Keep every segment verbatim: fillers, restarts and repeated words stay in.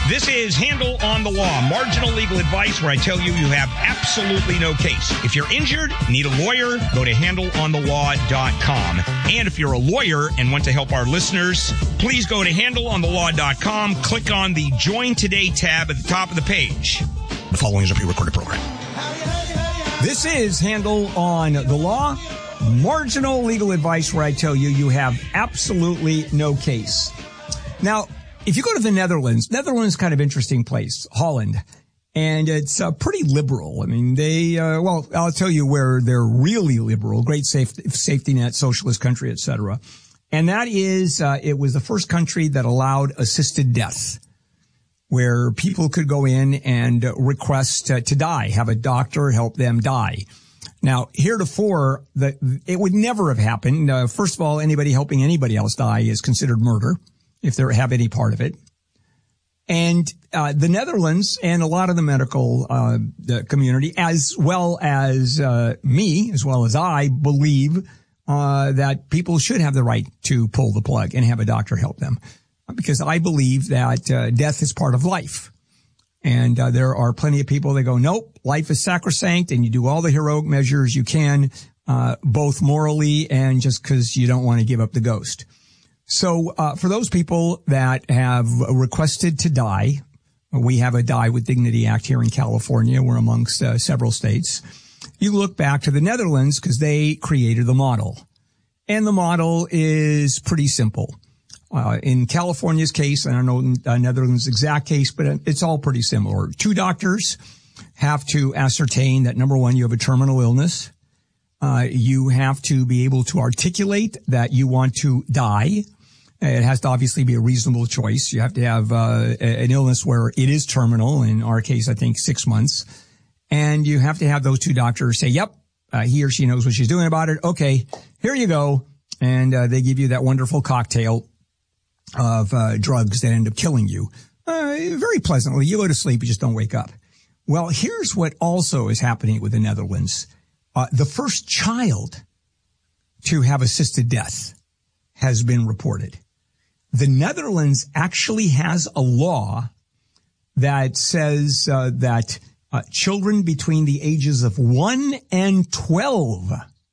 This is Handle on the Law, marginal legal advice where I tell you you have absolutely no case. If you're injured, need a lawyer, go to handle on the law dot com. And if you're a lawyer and want to help our listeners, please go to handle on the law dot com, click on the Join Today tab at the top of the page. The following is a pre-recorded program. This is Handle on the Law, marginal legal advice where I tell you you have absolutely no case. Now, if you go to the Netherlands, Netherlands is kind of interesting place, Holland, and it's uh, pretty liberal. I mean, they, uh, well, I'll tell you where they're really liberal, great safe, safety net, socialist country, et cetera. And that is, uh, it was the first country that allowed assisted death, where people could go in and request uh, to die, have a doctor help them die. Now, heretofore, the, it would never have happened. Uh, first of all, anybody helping anybody else die is considered murder, if they have any part of it. And uh, the Netherlands and a lot of the medical uh, the community, as well as uh, me, as well as I, believe uh, that people should have the right to pull the plug and have a doctor help them. Because I believe that uh, death is part of life. And uh, there are plenty of people that go, nope, life is sacrosanct, and you do all the heroic measures you can, uh, both morally and just because you don't want to give up the ghost. So uh, for those people that have requested to die, we have a Die with Dignity Act here in California. We're amongst uh, several states. You look back to the Netherlands because they created the model. And the model is pretty simple. Uh, in California's case, I don't know uh, Netherlands' exact case, but it's all pretty similar. Two doctors have to ascertain that, number one, you have a terminal illness. Uh, you have to be able to articulate that you want to die. It has to obviously be a reasonable choice. You have to have uh, an illness where it is terminal. In our case, I think six months. And you have to have those two doctors say, yep, uh, he or she knows what she's doing about it. Okay, here you go. And uh, they give you that wonderful cocktail of uh, drugs that end up killing you. Uh, very pleasantly. You go to sleep, you just don't wake up. Well, here's what also is happening with the Netherlands. Uh, the first child to have assisted death has been reported. The Netherlands actually has a law that says uh, that uh, children between the ages of one and twelve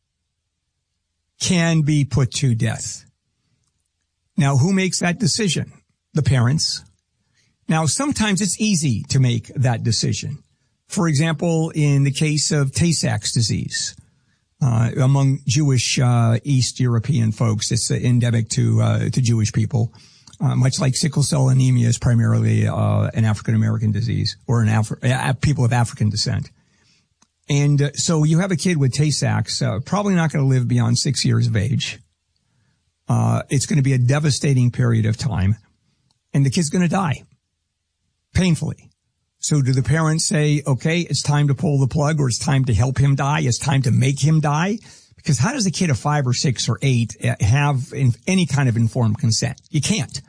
can be put to death. Now, who makes that decision? The parents. Now, sometimes it's easy to make that decision. For example, in the case of Tay-Sachs disease, uh, among Jewish, uh, East European folks, it's endemic to, uh, to Jewish people. Uh, much like sickle cell anemia is primarily, uh, an African-American disease or an Afri- uh, people of African descent. And uh, so you have a kid with Tay-Sachs, uh, probably not going to live beyond six years of age. Uh, it's going to be a devastating period of time, and the kid's going to die painfully. So do the parents say, okay, it's time to pull the plug, or it's time to help him die? It's time to make him die? Because how does a kid of five or six or eight have in, any kind of informed consent? You can't.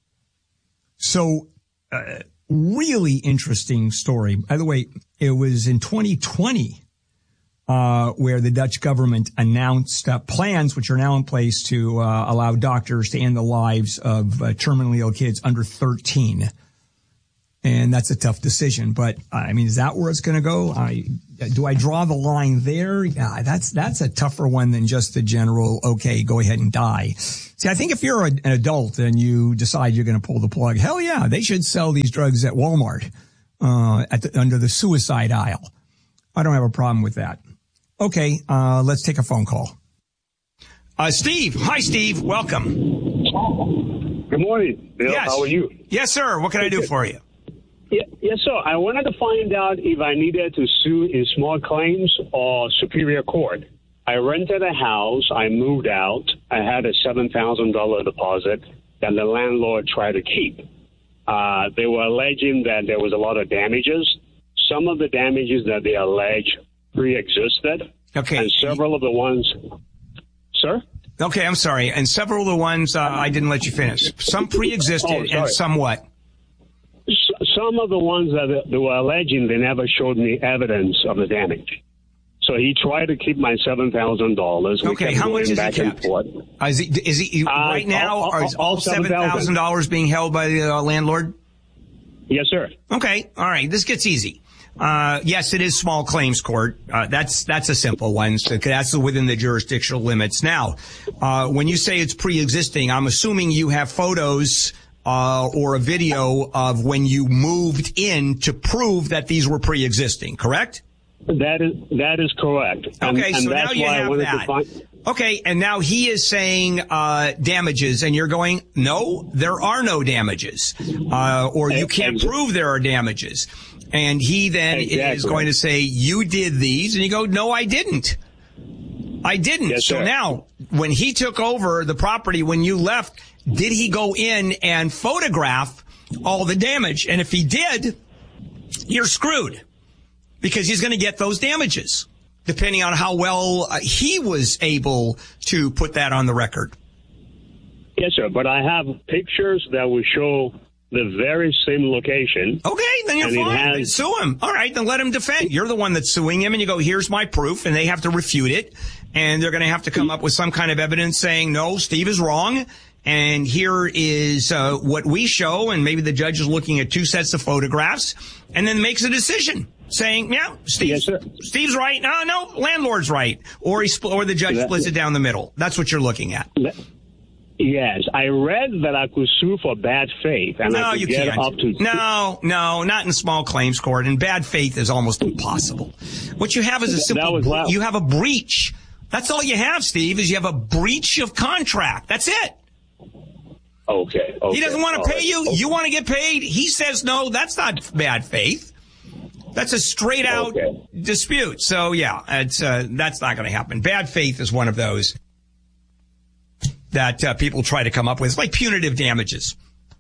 So, uh, really interesting story. By the way, it was in twenty twenty Uh, where the Dutch government announced uh, plans which are now in place to uh, allow doctors to end the lives of uh, terminally ill kids under thirteen. And that's a tough decision. But, I mean, is that where it's going to go? I, do I draw the line there? Yeah, that's that's a tougher one than just the general, okay, go ahead and die. See, I think if you're a, an adult and you decide you're going to pull the plug, hell yeah, they should sell these drugs at Walmart uh, at the, under the suicide aisle. I don't have a problem with that. Okay, uh, let's take a phone call. Uh, Steve. Hi, Steve. Welcome. Good morning, Bill. Yes. How are you? Yes, sir. What can I do for you? Yeah, yes, sir. I wanted to find out if I needed to sue in small claims or superior court. I rented a house. I moved out. I had a seven thousand dollars deposit that the landlord tried to keep. Uh, they were alleging that there was a lot of damages. Some of the damages that they allege pre-existed. Okay. And several of the ones... Sir? Okay, I'm sorry. And several of the ones uh, I didn't let you finish. Some pre-existed oh, and some what? Some of the ones that they were alleging, they never showed me evidence of the damage. So he tried to keep my seven thousand dollars. Okay, how much is he kept? Uh, is he, is he, uh, right now, all, all, is all seven thousand dollars being held by the uh, landlord? Yes, sir. Okay. All right. This gets easy. Uh, yes, it is small claims court. Uh, that's, that's a simple one. So that's within the jurisdictional limits. Now, uh, when you say it's pre-existing, I'm assuming you have photos, uh, or a video of when you moved in to prove that these were pre-existing, correct? That is, that is correct. And, okay. and So that's now you why have I wanted that. to find- Okay, and now he is saying uh damages, and you're going, no, there are no damages, uh, or you can't prove there are damages. And he then exactly. is going to say, you did these, and you go, no, I didn't. I didn't. Yes, so sir. now, when he took over the property, when you left, did he go in and photograph all the damage? And if he did, you're screwed, because he's going to get those damages, depending on how well uh, he was able to put that on the record. Yes, sir. But I have pictures that will show the very same location. Okay, then you're fine. Has- then sue him. All right, then let him defend. You're the one that's suing him, and you go, here's my proof, and they have to refute it. And they're going to have to come up with some kind of evidence saying, no, Steve is wrong. And here is uh, what we show, and maybe the judge is looking at two sets of photographs, and then makes a decision. Saying, yeah, Steve, yes, sir. Steve's right. No, no, landlord's right. Or he spl- or the judge splits it down the middle. That's what you're looking at. Yes, I read that I could sue for bad faith, and no, I could you get can't. up to no, no, not in small claims court. And bad faith is almost impossible. What you have is a simple. Bre- you have a breach. That's all you have, Steve. Is you have a breach of contract. That's it. Okay. okay he doesn't want to pay right. you. Okay. You want to get paid. He says no. That's not bad faith. That's a straight out okay. dispute. So yeah, it's, uh, that's not going to happen. Bad faith is one of those that uh, people try to come up with. It's like punitive damages.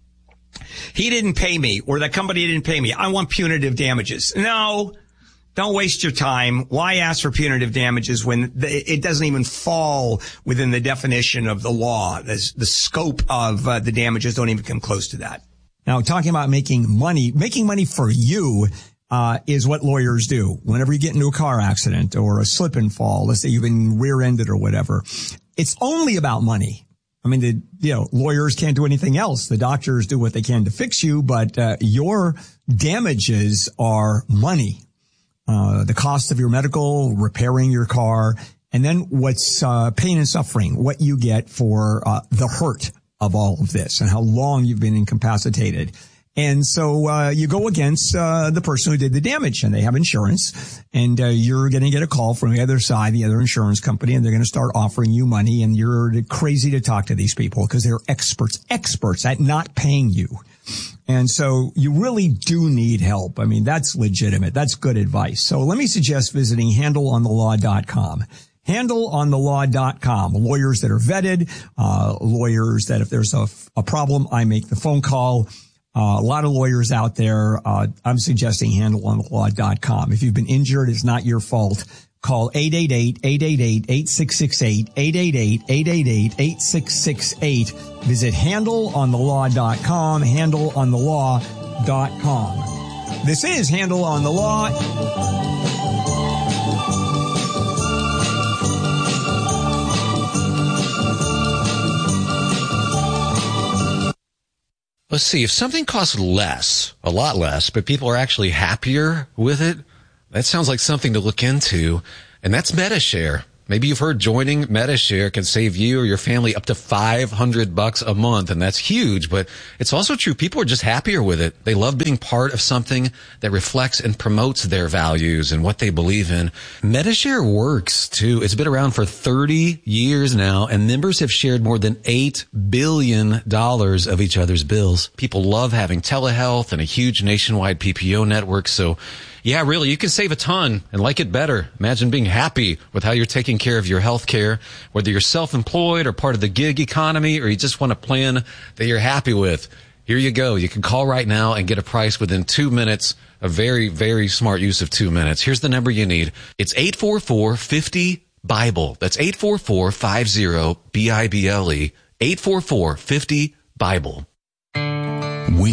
He didn't pay me, or that company didn't pay me. I want punitive damages. No, don't waste your time. Why ask for punitive damages when the, it doesn't even fall within the definition of the law? The, the scope of uh, the damages don't even come close to that. Now, talking about making money, making money for you Uh, is what lawyers do. Whenever you get into a car accident or a slip and fall, let's say you've been rear-ended or whatever, it's only about money. I mean, the, you know, lawyers can't do anything else. The doctors do what they can to fix you, but uh, your damages are money. Uh, the cost of your medical, repairing your car, and then what's uh, pain and suffering, what you get for uh, the hurt of all of this and how long you've been incapacitated. And so, uh, you go against, uh, the person who did the damage, and they have insurance, and, uh, you're going to get a call from the other side, the other insurance company, and they're going to start offering you money, and you're crazy to talk to these people because they're experts, experts at not paying you. And so you really do need help. I mean, that's legitimate. That's good advice. So let me suggest visiting handle on the law dot com. handle on the law dot com. Lawyers that are vetted, uh, lawyers that if there's a, a problem, I make the phone call. Uh, a lot of lawyers out there. Uh, I'm suggesting handle on the law dot com. If you've been injured, it's not your fault. Call eight eight eight, eight eight eight, eight six six eight, eight eight eight, eight eight eight, eight six six eight. Visit handle on the law dot com, handle on the law dot com. This is Handle on the Law. Let's see, if something costs less, a lot less, but people are actually happier with it, that sounds like something to look into, and that's Medi-Share. Maybe you've heard joining Medi-Share can save you or your family up to five hundred bucks a month, and that's huge, but it's also true. People are just happier with it. They love being part of something that reflects and promotes their values and what they believe in. Medi-Share works, too. It's been around for thirty years now, and members have shared more than eight billion dollars of each other's bills. People love having telehealth and a huge nationwide P P O network, so yeah, really, you can save a ton and like it better. Imagine being happy with how you're taking care of your health care, whether you're self-employed or part of the gig economy, or you just want a plan that you're happy with. Here you go. You can call right now and get a price within two minutes. A very, very smart use of two minutes. Here's the number you need. It's eight four four, five zero, BIBLE. That's eight four four, five zero, B I B L E. eight four four, five zero, BIBLE. We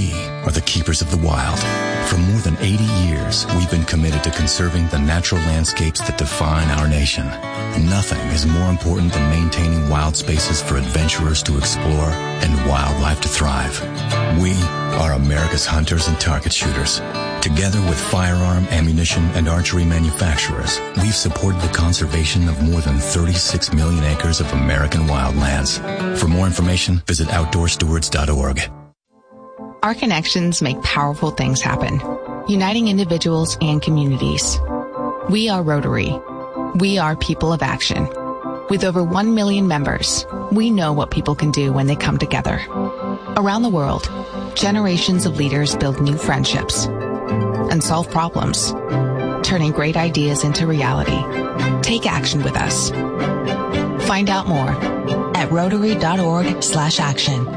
are the keepers of the wild. For more than eighty years, we've been committed to conserving the natural landscapes that define our nation. Nothing is more important than maintaining wild spaces for adventurers to explore and wildlife to thrive. We are America's hunters and target shooters. Together with firearm, ammunition, and archery manufacturers, we've supported the conservation of more than thirty-six million acres of American wildlands. For more information, visit outdoor stewards dot org. Our connections make powerful things happen, uniting individuals and communities. We are Rotary. We are people of action. With over one million members, we know what people can do when they come together. Around the world, generations of leaders build new friendships and solve problems, turning great ideas into reality. Take action with us. Find out more at rotary dot org slash action.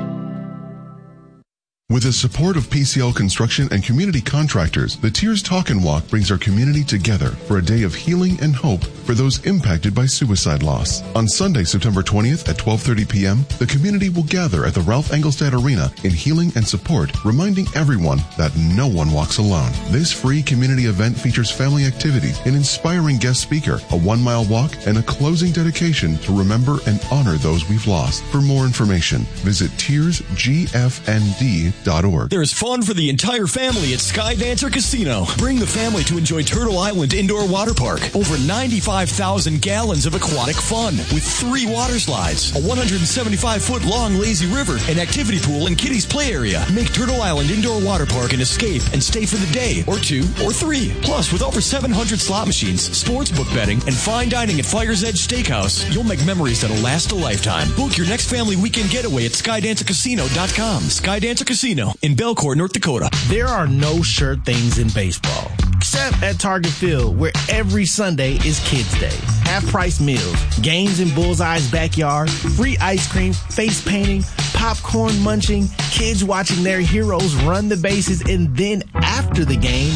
With the support of P C L Construction and community contractors, the Tears Talk and Walk brings our community together for a day of healing and hope for those impacted by suicide loss. On Sunday, September twentieth at twelve thirty p.m., the community will gather at the Ralph Engelstad Arena in healing and support, reminding everyone that no one walks alone. This free community event features family activities, an inspiring guest speaker, a one-mile walk, and a closing dedication to remember and honor those we've lost. For more information, visit tears g f n d dot org. There's fun for the entire family at Skydancer Casino. Bring the family to enjoy Turtle Island Indoor Water Park. Over ninety-five thousand gallons of aquatic fun with three water slides, a one hundred seventy-five foot long lazy river, an activity pool, and kiddies play area. Make Turtle Island Indoor Water Park an escape and stay for the day or two or three. Plus, with over seven hundred slot machines, sports book betting, and fine dining at Fire's Edge Steakhouse, you'll make memories that'll last a lifetime. Book your next family weekend getaway at skydancer casino dot com. Skydancer Casino in Belcourt, North Dakota. There are no sure things in baseball, except at Target Field, where every Sunday is Kids Day. Half-price meals, games in Bullseye's backyard, free ice cream, face painting, popcorn munching, kids watching their heroes run the bases, and then after the game,